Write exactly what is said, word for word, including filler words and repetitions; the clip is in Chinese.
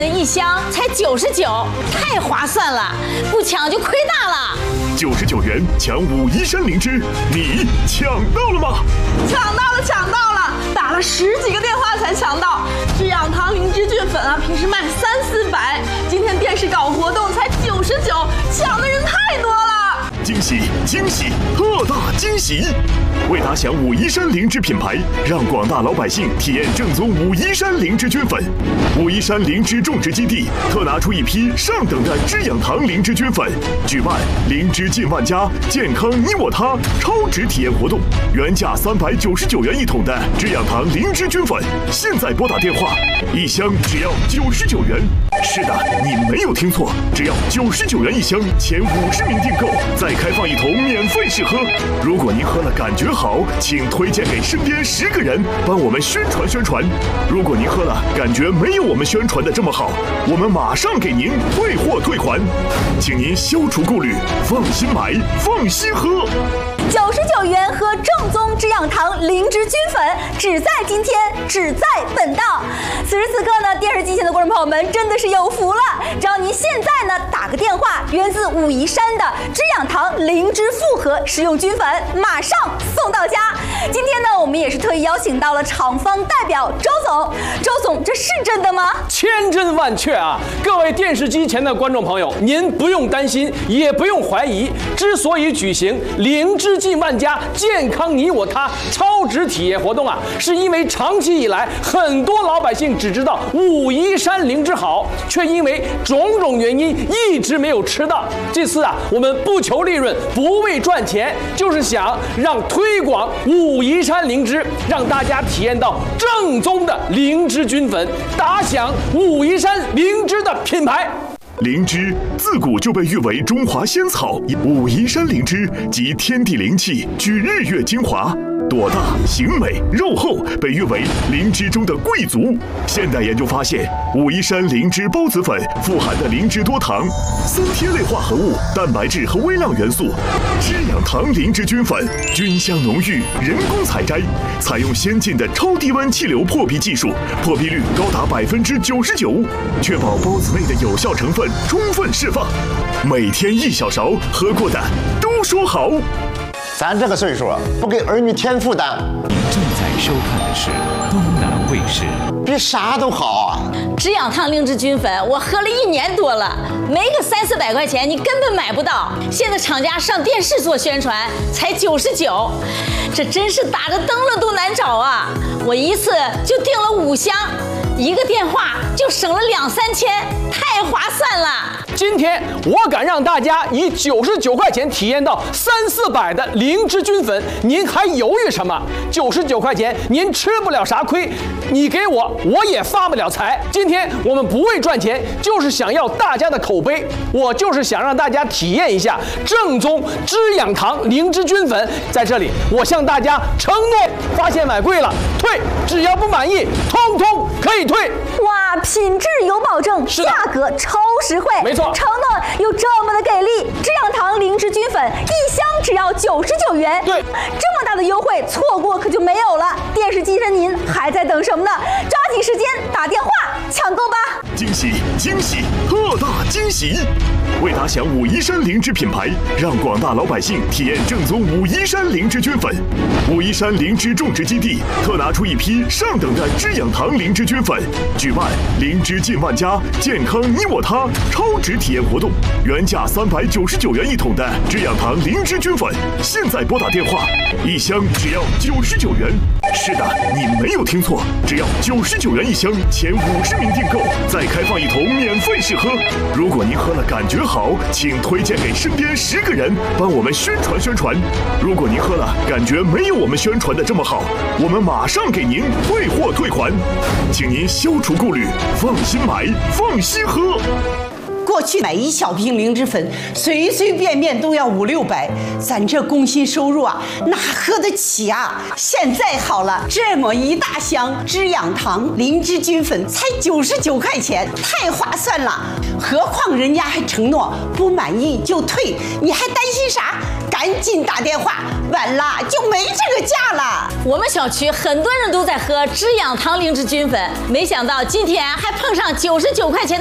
一箱才九十九，太划算了，不抢就亏大了。 九十九元抢武夷山灵芝，你抢到了吗？ 抢到了，抢到了，打了十几个电话才抢到。制氧堂灵芝菌粉啊，平时卖三四百，今天电视搞活动才九十九，抢的人太多了。 惊喜惊喜，特大惊喜！为打响武夷山灵芝品牌，让广大老百姓体验正宗武夷山灵芝菌粉。武夷山灵芝种植基地特拿出一批上等的制氧堂灵芝菌粉，举办灵芝进万家，健康你我他超值体验活动。原价三百九十九元一桶的制氧堂灵芝菌粉，现在拨打电话，一箱只要九十九元。是的，你没有听错，只要九十九元一箱，前五十名订购再开放一桶免费试喝。如果您喝了感觉好，请推荐给身边十个人，帮我们宣传宣传。如果您喝了感觉没有我们宣传的这么好，我们马上给您退货退款，请您消除顾虑，放心买，放心喝。 九十九元喝正宗制氧堂灵芝菌粉，只在今天，只在本档。此时此刻呢，电视机前的观众朋友们真的是有福了，只要您现在呢打个电话，源自武夷山的制氧堂灵芝复合食用菌粉，马上送到家。今天呢，我们也是特意邀请到了厂方代表周总。周总，这是真的吗？ 千真万确啊！各位电视机前的观众朋友，您不用担心，也不用怀疑。之所以举行灵芝进万家，健康你我他超值体验活动啊，是因为长期以来，很多老百姓只知道武夷山灵芝好，却因为种种原因一直没有吃到。这次啊，我们不求利润，不为赚钱，就是想让推广武夷山灵芝，让大家体验到正宗的灵芝菌粉，打响武夷山灵芝的品牌。 灵芝自古就被誉为中华仙草，武夷山灵芝集天地灵气，聚日月精华。朵大形美肉厚，被誉为灵芝中的贵族。现代研究发现，武夷山灵芝孢子粉富含的灵芝多糖、三萜类化合物、蛋白质和微量元素。制氧堂灵芝菌粉菌香浓郁，人工采摘，采用先进的超低温气流破壁技术，破壁率高达百分之九十九，确保孢子内的有效成分充分释放。每天一小勺，喝过的都说好。 咱这个岁数不给儿女添负担。 您正在收看的是东南卫视， 比啥都好啊！ 制氧堂灵芝菌粉我喝了一年多了，没个三四百块钱你根本买不到。现在厂家上电视做宣传才九十九，这真是打着灯笼都难找啊！我一次就订了五箱，一个电话就省了两三千，太划算了。 今天我敢让大家以九十九块钱体验到三四百的灵芝菌粉，您还犹豫什么？九十九块钱您吃不了啥亏，你给我我也发不了财。今天我们不为赚钱，就是想要大家的口碑，我就是想让大家体验一下正宗制氧堂灵芝菌粉。在这里，我向大家承诺，发现买贵了退，只要不满意，通通可以退。 哇，品质有保证，价格超实惠， 没错， 承诺又这么的给力。制氧堂灵芝菌粉一箱只要九十九元， 对， 这么大的优惠，错过可就没有了。电视机上您还在等什么呢？抓紧时间打电话抢购吧！ 惊喜惊喜，特大惊喜！为打响武夷山灵芝品牌，让广大老百姓体验正宗武夷山灵芝菌粉。武夷山灵芝种植基地特拿出一批上等的制氧堂灵芝菌粉，举办灵芝进万家，健康你我他超值体验活动。原价三百九十九元一桶的制氧堂灵芝菌粉，现在拨打电话，一箱只要九十九元。是的，你没有听错，只要九十九元一箱，前五十名订购再开放一桶免费试喝。如果您喝了感觉好，请推荐给身边十个人，帮我们宣传宣传。如果您喝了感觉没有我们宣传的这么好，我们马上给您退货退款，请您消除顾虑，放心买，放心喝。 过去买一小瓶灵芝粉，随随便便都要五六百，咱这工薪收入啊，哪喝得起啊？现在好了，这么一大箱滋养堂灵芝菌粉才九十九块钱，太划算了。何况人家还承诺不满意就退，你还担心啥？赶紧打电话，晚了就没这个价了。 我们小区很多人都在喝滋养堂灵芝菌粉，没想到今天还碰上九十九块钱。